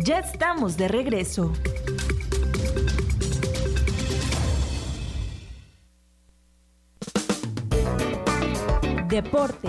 Ya estamos de regreso. Deportes.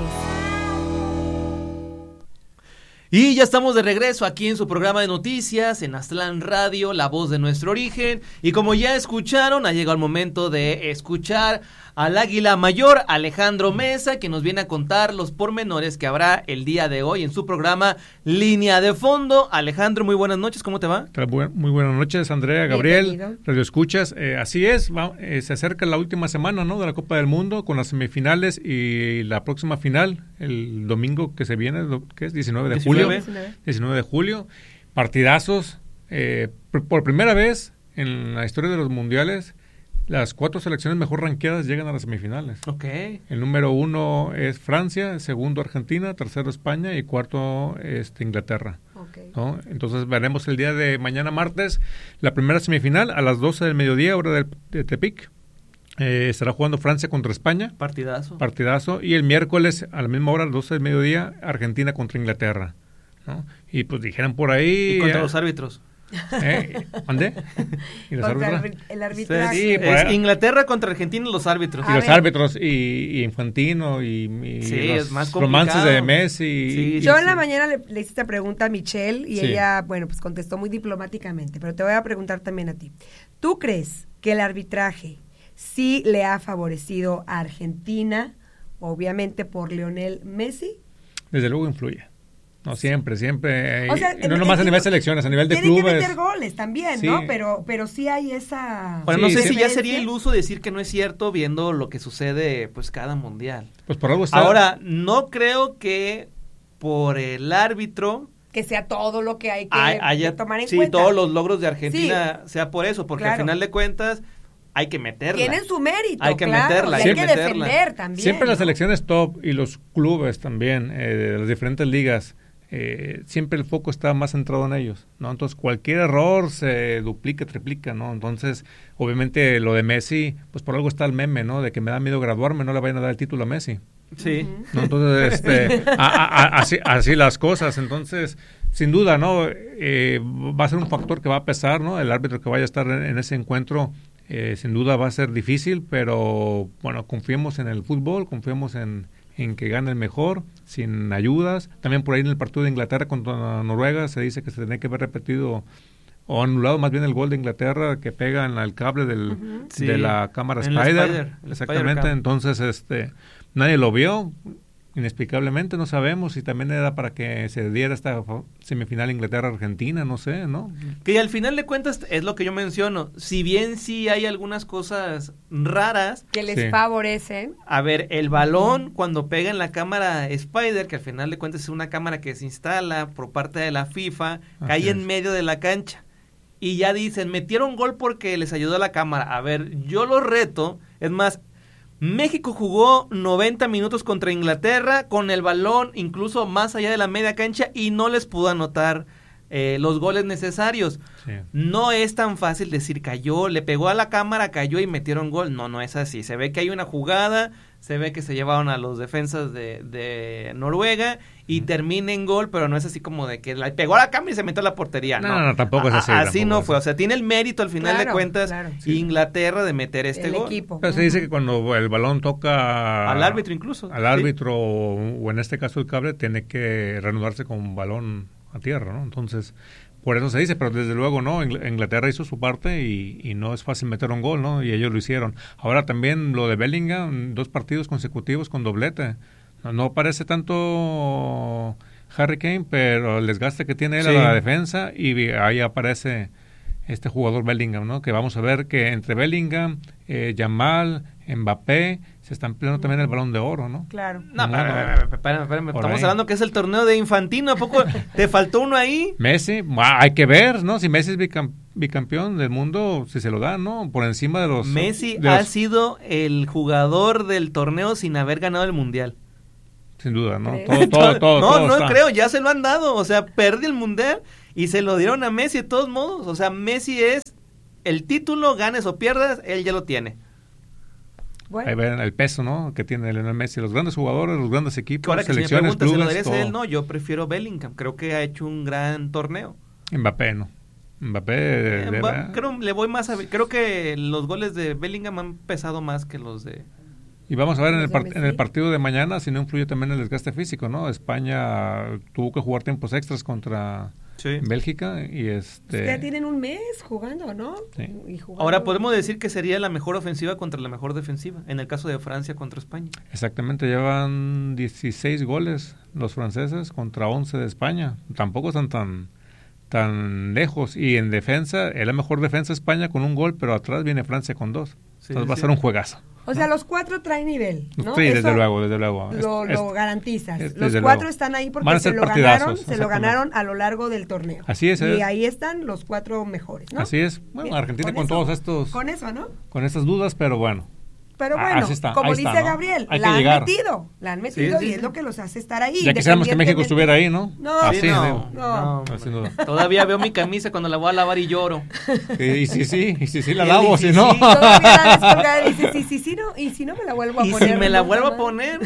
Y ya estamos de regreso aquí en su programa de noticias, en Aztlán Radio, la voz de nuestro origen. Y como ya escucharon, ha llegado el momento de escuchar al águila mayor, Alejandro Mesa, que nos viene a contar los pormenores que habrá el día de hoy en su programa Línea de Fondo. Alejandro, muy buenas noches, ¿cómo te va? Muy buenas noches, Andrea, Gabriel, Bienvenido. Radio Escuchas. Así es, se acerca la última semana, ¿no?, de la Copa del Mundo, con las semifinales y la próxima final, el domingo que se viene, ¿qué es? 19 de julio. 19 de julio. Partidazos. Por primera vez en la historia de los mundiales, las 4 selecciones mejor rankeadas llegan a las semifinales. Ok. El número 1 es Francia, el segundo Argentina, tercero España y cuarto Inglaterra. Okay. ¿No? Entonces veremos el día de mañana martes la primera semifinal a las 12 del mediodía, hora de Tepic. Estará jugando Francia contra España. Partidazo. Y el miércoles a la misma hora, a las 12 del mediodía, Argentina contra Inglaterra, ¿no? Y pues dijeran por ahí... Y contra los árbitros. ¿Mandé? ¿Y los Contra árbitros? el arbitraje. Sí, es Inglaterra contra Argentina y los árbitros. Y los árbitros, y Infantino, y sí, los es más romances de Messi. Sí, Yo en la mañana le hice esta pregunta a Michelle y Sí. ella, bueno, pues contestó muy diplomáticamente, pero te voy a preguntar también a ti. ¿Tú crees que el arbitraje sí le ha favorecido a Argentina, obviamente por Lionel Messi? Desde luego influye. No, siempre. O sea, Y no nomás a nivel de selecciones, a nivel de tiene clubes. que meter goles también, Sí. ¿no? Pero sí hay esa... Bueno, no Sí, sé sí. si ya sería iluso decir que no es cierto viendo lo que sucede pues cada mundial. Pues por algo está. Ahora, no creo que por el árbitro que sea todo lo que hay que tomar en sí, cuenta. todos los logros de Argentina sea por eso, porque al final de cuentas hay que meterla. Tienen su mérito, hay que claro, meterla, y hay que defender también. Siempre ¿no? las selecciones top y los clubes también, de las diferentes ligas, siempre el foco está más centrado en ellos, ¿no? Entonces cualquier error se duplica, triplica, ¿no? Entonces, obviamente lo de Messi, pues por algo está el meme, ¿no? De que me da miedo graduarme, no le vayan a dar el título a Messi. Sí. ¿No? Entonces, así las cosas. Entonces, sin duda, ¿no? Va a ser un factor que va a pesar, ¿no? El árbitro que vaya a estar en ese encuentro, sin duda va a ser difícil, pero bueno, confiemos en el fútbol, confiemos en que gane el mejor, sin ayudas. También por ahí en el partido de Inglaterra contra Noruega se dice que se tenía que haber repetido o anulado más bien el gol de Inglaterra que pega en el cable de la cámara Spider. Exactamente. Spider Entonces, nadie lo vio, inexplicablemente, no sabemos si también era para que se diera esta semifinal Inglaterra-Argentina, no sé, ¿no? Que al final de cuentas es lo que yo menciono, si bien sí hay algunas cosas raras que les favorecen. A ver, el balón cuando pega en la cámara Spider, que al final de cuentas es una cámara que se instala por parte de la FIFA, cae en medio de la cancha. Y ya dicen, metieron gol porque les ayudó la cámara. A ver, yo lo reto, es más, México jugó 90 minutos contra Inglaterra con el balón incluso más allá de la media cancha y no les pudo anotar los goles necesarios. Sí. No es tan fácil decir cayó, le pegó a la cámara, cayó y metieron gol. No es así. Se ve que hay una jugada, se ve que se llevaron a los defensas de Noruega y termina en gol, pero no es así como de que le pegó a la cámara y se metió a la portería. No, tampoco es así. Así no es fue. O sea, tiene el mérito al final de cuentas Inglaterra de meter este gol. Equipo. Pero se dice que cuando el balón toca al árbitro incluso. Al árbitro o en este caso el cable, tiene que reanudarse con un balón a tierra, ¿no? Entonces, por eso se dice, pero desde luego no, Inglaterra hizo su parte y no es fácil meter un gol, ¿no? Y ellos lo hicieron. Ahora también lo de Bellingham, 2 partidos consecutivos con doblete. No parece tanto Harry Kane, pero el desgaste que tiene él a la defensa, y ahí aparece este jugador Bellingham, ¿no? Que vamos a ver que entre Bellingham, Yamal, Mbappé, se están peleando también el Balón de Oro, ¿no? Claro. No, espérame. Estamos hablando que es el torneo de Infantino. ¿A poco te faltó uno ahí? Messi, hay que ver, ¿no? Si Messi es bicampeón del mundo, si se lo dan, ¿no? Por encima de los... Messi ha sido el jugador del torneo sin haber ganado el Mundial. Sin duda, ¿no? Todo no está. creo, ya se lo han dado. O sea, perdió el Mundial y se lo dieron a Messi de todos modos. O sea, Messi es el título, ganes o pierdas, él ya lo tiene. Bueno. Ahí ven el peso, ¿no? Que tiene Lionel Messi, los grandes jugadores, los grandes equipos, Ahora que selecciones, si me preguntas, clubes, ¿se lo todo. él? No, yo prefiero Bellingham. Creo que ha hecho un gran torneo. Mbappé, ¿no? Mbappé creo que los goles de Bellingham han pesado más que los de... Y vamos a ver en el partido de mañana si no influye también el desgaste físico, ¿no? España tuvo que jugar tiempos extras contra Bélgica y Ya tienen un mes jugando, ¿no? Sí. Y jugando. Ahora podemos decir que sería la mejor ofensiva contra la mejor defensiva, en el caso de Francia contra España. Exactamente, llevan 16 goles los franceses contra 11 de España. Tampoco están tan lejos. Y en defensa, es la mejor defensa España con un gol, pero atrás viene Francia con 2. Entonces va a ser un juegazo. O sea, los 4 traen nivel, ¿no? Sí, desde luego. Lo garantizas. Los 4 luego están ahí porque se lo ganaron a lo largo del torneo. Así es. Y ahí están los 4 mejores, ¿no? Así es. Bueno, bien, Argentina con todos estos... Con eso, ¿no? Con estas dudas, pero bueno. Pero bueno, como dice Gabriel, la han metido y es lo que los hace estar ahí. Ya quisiéramos que México estuviera ahí, ¿no? No, no. Todavía veo mi camisa cuando la voy a lavar y lloro. Y sí, la lavo, si no. Todavía la descolgada y dice, y si no me la vuelvo a poner. Y si me la vuelvo a poner.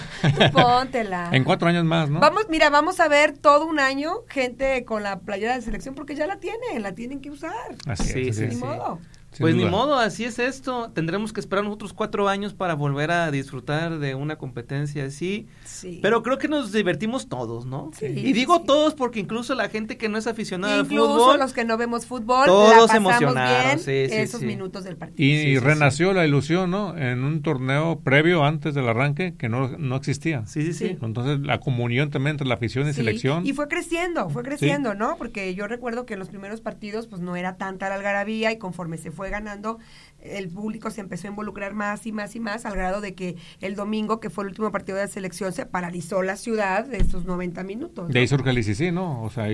Póntela. En 4 años más, ¿no? Vamos a ver todo un año gente con la playera de selección porque ya la tienen que usar. Así es. Ni modo. Pues ni modo, así es esto. Tendremos que esperar nosotros 4 años para volver a disfrutar de una competencia así. Sí. Pero creo que nos divertimos todos, ¿no? Sí, y digo todos porque incluso la gente que no es aficionada al fútbol. Incluso los que no vemos fútbol, todos la pasamos emocionaron, bien esos minutos del partido. Y renació la ilusión, ¿no? En un torneo previo antes del arranque que no existía. Sí. Entonces la comunión también entre la afición y selección. Y fue creciendo, ¿no? Porque yo recuerdo que en los primeros partidos pues no era tanta la algarabía y conforme se fue ganando, el público se empezó a involucrar más y más, al grado de que el domingo, que fue el último partido de la selección, se paralizó la ciudad de esos 90 minutos, ¿no? De ahí surge el ICC, ¿no? O sea,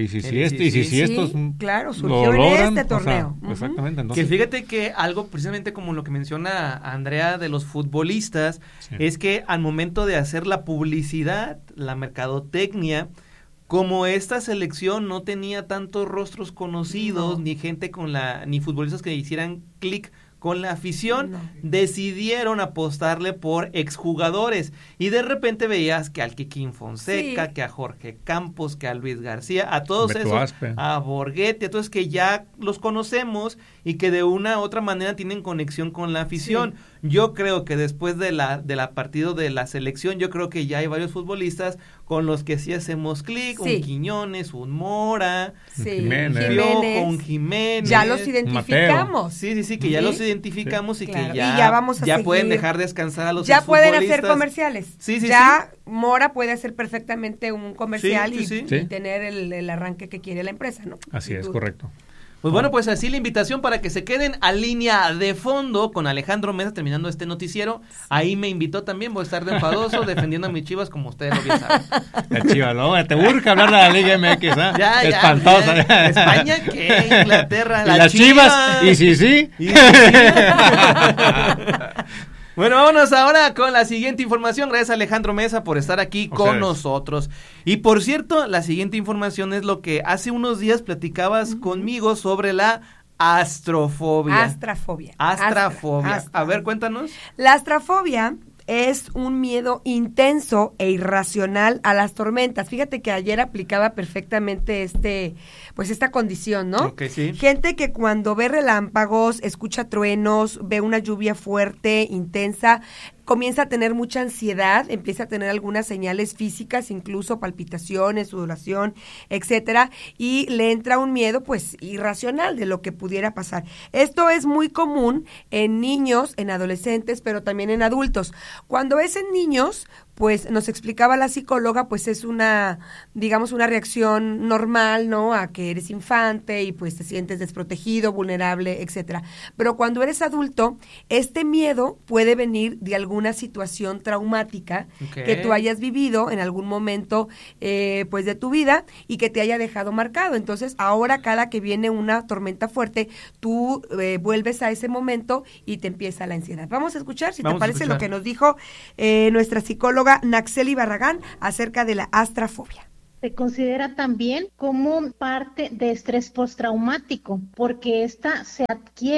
estos claro, surgió en este torneo. O sea, exactamente. Entonces, que fíjate que algo precisamente como lo que menciona Andrea de los futbolistas, es que al momento de hacer la publicidad, la mercadotecnia, como esta selección no tenía tantos rostros conocidos, ni gente ni futbolistas que hicieran clic con la afición, decidieron apostarle por exjugadores. Y de repente veías que al Kikín Fonseca, que a Jorge Campos, que a Luis García, a todos Beto esos, Aspe, a Borghetti, a todos que ya los conocemos y que de una u otra manera tienen conexión con la afición. Yo creo que después de la partido de la selección, yo creo que ya hay varios futbolistas con los que sí hacemos clic, un Quiñones, un Mora, un Jiménez. Ya los identificamos. Sí, que ya los identificamos y que ya pueden dejar descansar a los ya pueden hacer comerciales. Sí. Mora puede hacer perfectamente un comercial y tener el arranque que quiere la empresa, ¿no? Así es, correcto. Pues bueno, pues así la invitación para que se queden a Línea de Fondo con Alejandro Mesa terminando este noticiero. Ahí me invitó también, voy a estar de enfadoso defendiendo a mis Chivas como ustedes lo bien saben. La Chivas, ¿no? Te urge hablar de la Liga MX, ¿eh? Ya, espantosa. España, ¿qué? Inglaterra, las Chivas. ¿Y sí? Bueno, vámonos ahora con la siguiente información. Gracias a Alejandro Mesa por estar aquí con nosotros. Y por cierto, la siguiente información es lo que hace unos días platicabas conmigo sobre la astrofobia. Astrafobia. A ver, cuéntanos. La astrafobia es un miedo intenso e irracional a las tormentas. Fíjate que ayer aplicaba perfectamente esta condición, ¿no? Okay, sí. Gente que cuando ve relámpagos, escucha truenos, ve una lluvia fuerte, intensa, comienza a tener mucha ansiedad, empieza a tener algunas señales físicas, incluso palpitaciones, sudoración, etcétera, y le entra un miedo pues irracional de lo que pudiera pasar. Esto es muy común en niños, en adolescentes, pero también en adultos. Cuando es en niños, pues nos explicaba la psicóloga, pues es una reacción normal, ¿no? A que eres infante y pues te sientes desprotegido, vulnerable, etcétera. Pero cuando eres adulto, este miedo puede venir de alguna situación traumática que tú hayas vivido en algún momento pues de tu vida y que te haya dejado marcado. Entonces, ahora cada que viene una tormenta fuerte, tú vuelves a ese momento y te empieza la ansiedad. Vamos a escuchar, si te parece, lo que nos dijo nuestra psicóloga Naxeli Barragán acerca de la astrafobia. Se considera también como parte de estrés postraumático, porque esta se adquiere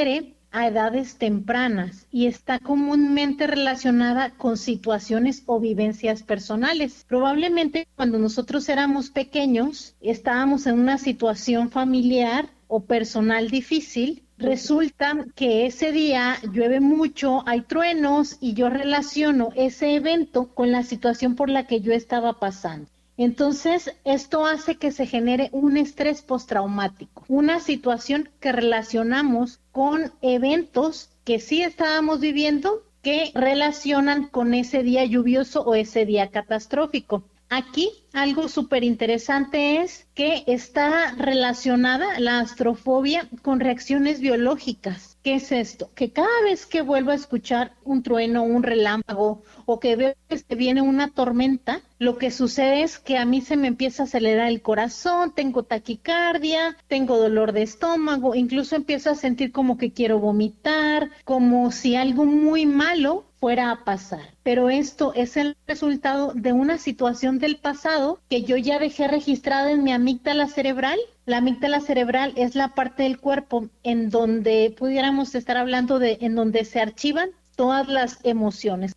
a edades tempranas y está comúnmente relacionada con situaciones o vivencias personales. Probablemente cuando nosotros éramos pequeños estábamos en una situación familiar o personal difícil. Resulta que ese día llueve mucho, hay truenos y yo relaciono ese evento con la situación por la que yo estaba pasando. Entonces, esto hace que se genere un estrés postraumático, una situación que relacionamos con eventos que sí estábamos viviendo, que relacionan con ese día lluvioso o ese día catastrófico. Aquí algo súper interesante es que está relacionada la astrofobia con reacciones biológicas. ¿Qué es esto? Que cada vez que vuelvo a escuchar un trueno, un relámpago o que veo que se viene una tormenta, lo que sucede es que a mí se me empieza a acelerar el corazón, tengo taquicardia, tengo dolor de estómago, incluso empiezo a sentir como que quiero vomitar, como si algo muy malo fuera a pasar. Pero esto es el resultado de una situación del pasado que yo ya dejé registrada en mi amígdala cerebral. La amígdala cerebral es la parte del cuerpo en donde pudiéramos estar hablando de en donde se archivan todas las emociones.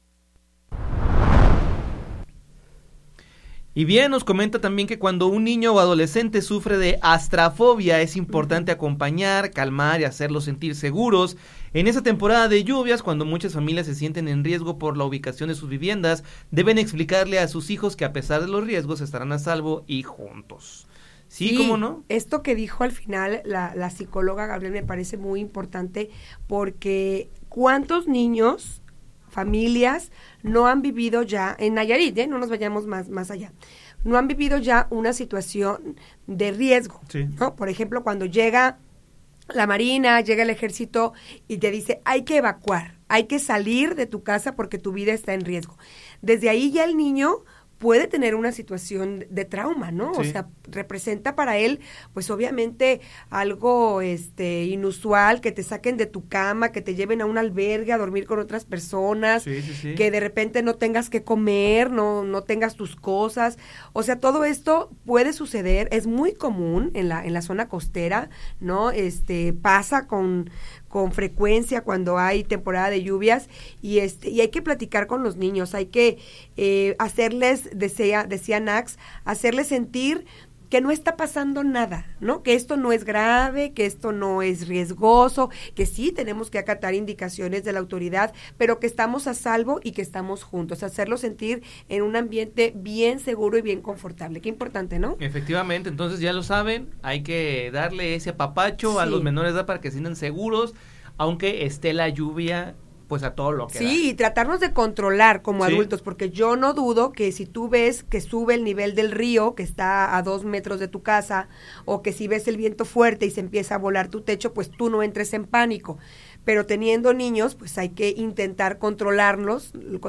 Y bien, nos comenta también que cuando un niño o adolescente sufre de astrafobia es importante acompañar, calmar y hacerlos sentir seguros. En esa temporada de lluvias, cuando muchas familias se sienten en riesgo por la ubicación de sus viviendas, deben explicarle a sus hijos que a pesar de los riesgos estarán a salvo y juntos. Sí, ¿cómo no? Esto que dijo al final la psicóloga Gabriel me parece muy importante porque ¿cuántos niños, familias no han vivido ya, en Nayarit, no nos vayamos más allá, no han vivido ya una situación de riesgo, sí, ¿no? Por ejemplo, cuando llega la Marina, llega el ejército y te dice, hay que evacuar, hay que salir de tu casa porque tu vida está en riesgo. Desde ahí ya el niño puede tener una situación de trauma, ¿no? Sí. O sea, representa para él, pues obviamente algo inusual, que te saquen de tu cama, que te lleven a un albergue a dormir con otras personas, sí. Que de repente no tengas que comer, no tengas tus cosas. O sea, todo esto puede suceder, es muy común en la zona costera, ¿no? Pasa con frecuencia cuando hay temporada de lluvias y hay que platicar con los niños, hay que hacerles, decía Nax, hacerles sentir que no está pasando nada, ¿no? Que esto no es grave, que esto no es riesgoso, que sí tenemos que acatar indicaciones de la autoridad, pero que estamos a salvo y que estamos juntos, hacerlo sentir en un ambiente bien seguro y bien confortable. Qué importante, ¿no? Efectivamente, entonces ya lo saben, hay que darle ese apapacho a los menores de edad para que se sientan seguros, aunque esté la lluvia, pues a todo lo que da. Sí, y tratarnos de controlar como adultos, porque yo no dudo que si tú ves que sube el nivel del río, que está a 2 metros de tu casa, o que si ves el viento fuerte y se empieza a volar tu techo, pues tú no entres en pánico. Pero teniendo niños, pues hay que intentar controlarnos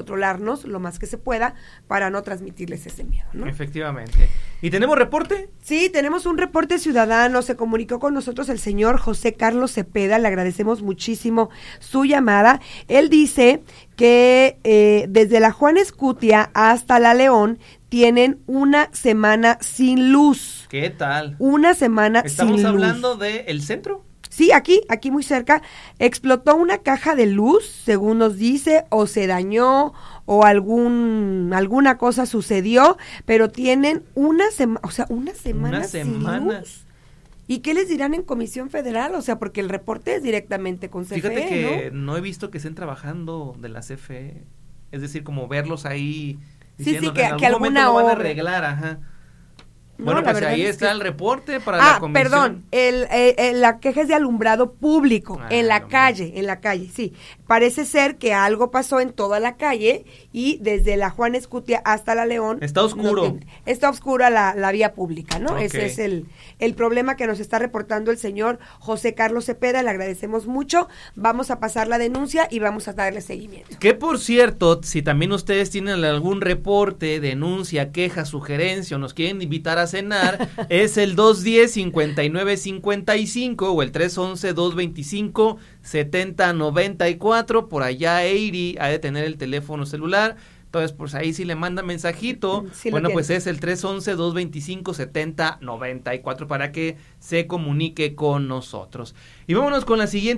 lo más que se pueda para no transmitirles ese miedo, ¿no? Efectivamente. ¿Y tenemos reporte? Sí, tenemos un reporte ciudadano. Se comunicó con nosotros el señor José Carlos Cepeda. Le agradecemos muchísimo su llamada. Él dice que desde la Juan Escutia hasta la León tienen una semana sin luz. ¿Qué tal? Una semana sin luz. ¿Estamos hablando del centro? Sí, aquí muy cerca, explotó una caja de luz, según nos dice, o se dañó, o alguna cosa sucedió, pero tienen una semana sin luz. ¿Y qué les dirán en Comisión Federal? O sea, porque el reporte es directamente con CFE, Fíjate que no he visto que estén trabajando de la CFE, es decir, como verlos ahí diciendo que en algún momento lo van a arreglar, ajá. Bueno, no, pues ahí está el reporte para la comisión. Perdón, la queja es de alumbrado público, en la calle, sí. Parece ser que algo pasó en toda la calle y desde la Juan Escutia hasta la León. Está oscuro. Está oscura la vía pública, ¿no? Okay. Ese es el problema que nos está reportando el señor José Carlos Cepeda, le agradecemos mucho. Vamos a pasar la denuncia y vamos a darle seguimiento. Que por cierto, si también ustedes tienen algún reporte, denuncia, queja, sugerencia o nos quieren invitar a cenar, es el 210-5955 o el 311-225-7094. Por allá Eiri ha de tener el teléfono celular. Entonces, pues ahí si le manda mensajito, sí, bueno, pues es el 311-225-7094 para que se comunique con nosotros. Y vámonos con la siguiente.